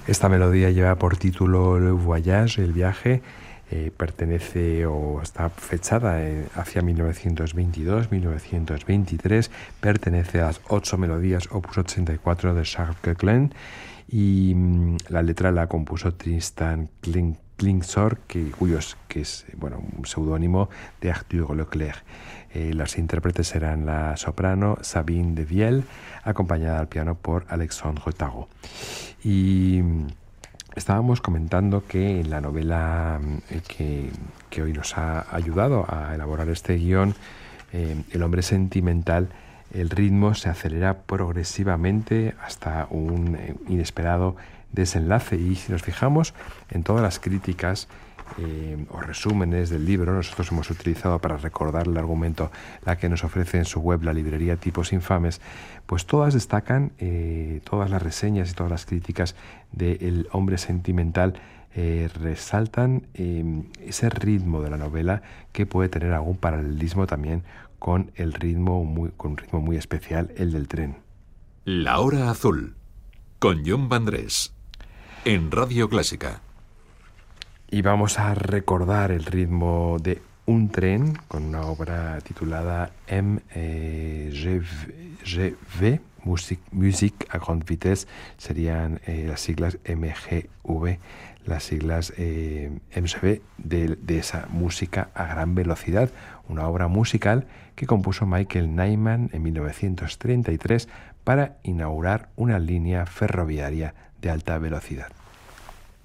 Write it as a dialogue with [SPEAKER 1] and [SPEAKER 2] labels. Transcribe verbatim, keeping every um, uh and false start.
[SPEAKER 1] Esta melodía lleva por título Le Voyage, el viaje. Eh, pertenece o está fechada eh, hacia mil novecientos veintidós mil novecientos veintitrés, pertenece a las ocho melodías opus ochenta y cuatro de Charles Koechlin y mmm, la letra la compuso Tristan Kling, Klingsor, que, cuyo es, que es bueno, un seudónimo de Arthur Leclerc. Eh, las intérpretes serán la soprano Sabine de Viel, acompañada al piano por Alexandre Tarot. Y estábamos comentando que en la novela eh, que, que hoy nos ha ayudado a elaborar este guión, eh, El hombre sentimental, el ritmo se acelera progresivamente hasta un eh, inesperado desenlace. Y si nos fijamos en todas las críticas eh, o resúmenes del libro, nosotros hemos utilizado para recordar el argumento la que nos ofrece en su web la librería Tipos Infames, pues todas destacan, eh, todas las reseñas y todas las críticas de El hombre sentimental eh, resaltan eh, ese ritmo de la novela, que puede tener algún paralelismo también con el ritmo muy, con un ritmo muy especial, el del tren.
[SPEAKER 2] La hora azul, con Jon Vandrés, en Radio Clásica.
[SPEAKER 1] Y vamos a recordar el ritmo de Un tren con una obra titulada M G V, Musique, Musique à grande vitesse, serían eh, las siglas M G V, las siglas eh, M G V de, de esa música a gran velocidad, una obra musical que compuso Michael Nyman en mil novecientos treinta y tres para inaugurar una línea ferroviaria de alta velocidad.